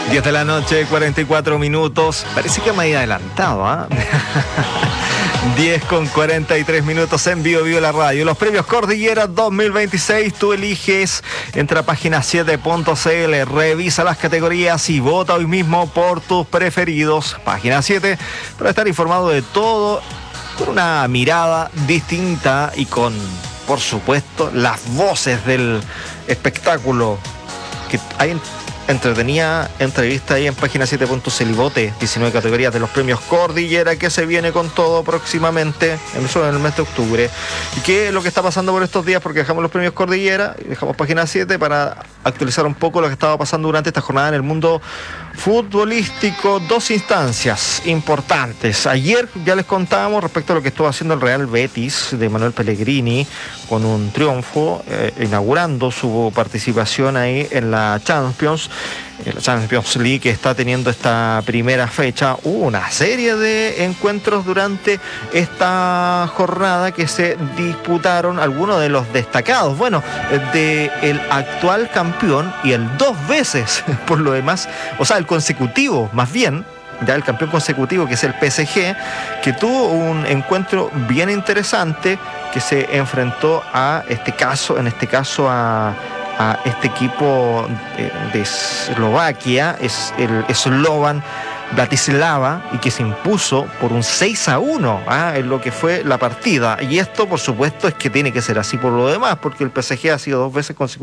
10 de la noche, 44 minutos. Parece que me he adelantado, ¿ah? 10 con 43 minutos en Vivo la Radio. Los premios Cordillera 2026, tú eliges, entra a página 7.cl, revisa las categorías y vota hoy mismo por tus preferidos. Página 7, para estar informado de todo con una mirada distinta y con, por supuesto, las voces del espectáculo que hay entretenida entrevista ahí en página 7.cl y vote 19 categorías de los premios Cordillera, que se viene con todo próximamente, en el mes de octubre. ¿Y qué es lo que está pasando por estos días? Porque dejamos los premios Cordillera y dejamos página 7 para actualizar un poco lo que estaba pasando durante esta jornada en el mundo futbolístico. Dos instancias importantes. Ayer ya les contábamos respecto a lo que estuvo haciendo el Real Betis de Manuel Pellegrini con un triunfo, inaugurando su participación ahí en la Champions League, que está teniendo esta primera fecha. Hubo una serie de encuentros durante esta jornada que se disputaron, algunos de los destacados, bueno, del actual campeón y el dos veces, por lo demás, o sea, el consecutivo, más bien, ya el campeón consecutivo, que es el PSG, que tuvo un encuentro bien interesante, que se enfrentó a en este caso a este equipo de Eslovaquia, es el Slovan Bratislava, y que se impuso por un 6-1 en lo que fue la partida. Y esto, por supuesto, es que tiene que ser así por lo demás, porque el PSG ha sido dos veces consecutivamente